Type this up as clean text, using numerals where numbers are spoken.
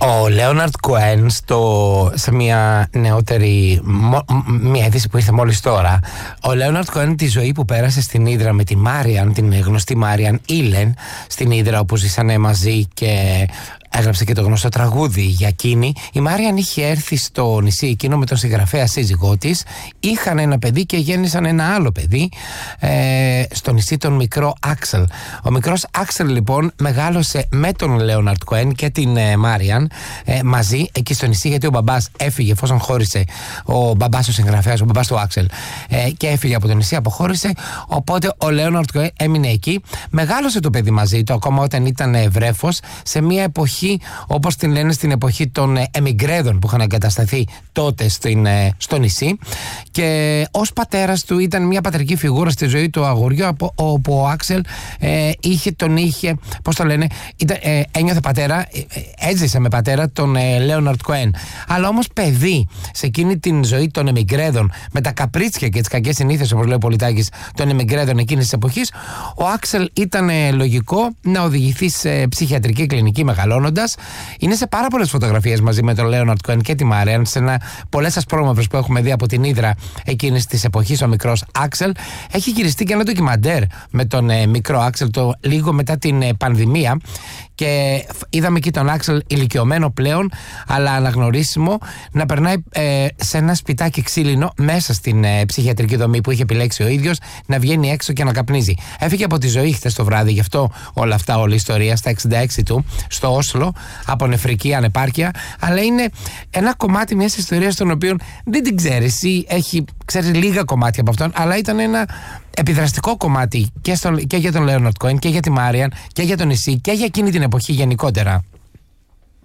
Ο Λέοναρντ Κοέν σε μια νεότερη μια είδηση που ήρθε μόλις τώρα, ο Λέοναρντ Κοέν τη ζωή που πέρασε στην Ύδρα με τη Μάριαν, την γνωστή Μάριαν Ήλεν, στην Ύδρα όπου ζήσανε μαζί και έγραψε και το γνωστό τραγούδι για εκείνη. Η Μάριαν είχε έρθει στο νησί εκείνο με τον συγγραφέα σύζυγό της. Είχαν ένα παιδί και γέννησαν ένα άλλο παιδί στο νησί, τον μικρό Άξελ. Ο μικρός Άξελ λοιπόν μεγάλωσε με τον Λέοναρντ Κοέν και την Μάριαν μαζί εκεί στο νησί, γιατί ο μπαμπάς έφυγε εφόσον χώρισε. Ο μπαμπάς ο συγγραφέας, ο μπαμπάς του Άξελ, και έφυγε από το νησί, αποχώρησε. Οπότε ο Λέοναρντ Κοέν έμεινε εκεί. Μεγάλωσε το παιδί μαζί του ακόμα όταν ήταν βρέφος, σε μια εποχή, όπως την λένε, στην εποχή των εμιγκρέδων που είχαν εγκατασταθεί τότε στο νησί, και ως πατέρας του ήταν μια πατρική φιγούρα στη ζωή του αγοριού, όπου ο Άξελ πώς το λένε, ένιωθε πατέρα, έζησε με πατέρα τον Λέοναρντ Κοέν. Αλλά όμως παιδί σε εκείνη την ζωή των εμιγκρέδων, με τα καπρίτσια και τις κακές συνήθειες, όπως λέει ο Πολιτάκης, των εμιγκρέδων εκείνης της εποχής, ο Άξελ ήταν λογικό να οδηγηθεί σε ψυχιατρική κλινική μεγαλώνοντας. Είναι σε πάρα πολλές φωτογραφίες μαζί με τον Λέοναρντ Κοέν και τη Μάριαν, σε πολλές ασπρόμαυρες που έχουμε δει από την Ύδρα εκείνης της εποχής. Ο μικρός Άξελ έχει γυριστεί και ένα ντοκιμαντέρ με τον μικρό Άξελ λίγο μετά την πανδημία, και είδαμε εκεί τον Άξελ ηλικιωμένο πλέον, αλλά αναγνωρίσιμο, να περνάει σε ένα σπιτάκι ξύλινο μέσα στην ψυχιατρική δομή που είχε επιλέξει ο ίδιος, να βγαίνει έξω και να καπνίζει. Έφυγε από τη ζωή χθες το βράδυ, γι' αυτό όλη η ιστορία, στα 66 του, στο Όσλο, από νεφρική ανεπάρκεια. Αλλά είναι ένα κομμάτι μιας ιστορίας, τον οποίο δεν την ξέρεις ή ξέρει λίγα κομμάτια από αυτόν, αλλά ήταν ένα επιδραστικό κομμάτι και για τον Λέοναρντ Κοέν και για τη Μάριαν και για το νησί και για εκείνη την εποχή γενικότερα.